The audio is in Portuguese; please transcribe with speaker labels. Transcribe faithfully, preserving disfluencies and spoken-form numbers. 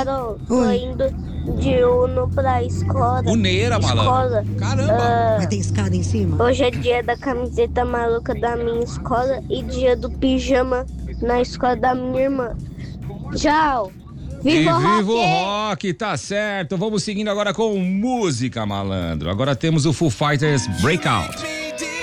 Speaker 1: Carol, tô
Speaker 2: Oi.
Speaker 1: indo de Uno pra escola.
Speaker 3: Uneira, malandro.
Speaker 1: Escola.
Speaker 3: Caramba.
Speaker 1: Ah,
Speaker 2: Mas tem escada em cima?
Speaker 1: hoje é dia da camiseta maluca da minha escola e dia do pijama na escola da minha irmã. Tchau! Viva
Speaker 3: E
Speaker 1: o
Speaker 3: viva o
Speaker 1: rock!
Speaker 3: rock, tá certo. Vamos seguindo agora com música, malandro. Agora temos o Foo Fighters Breakout.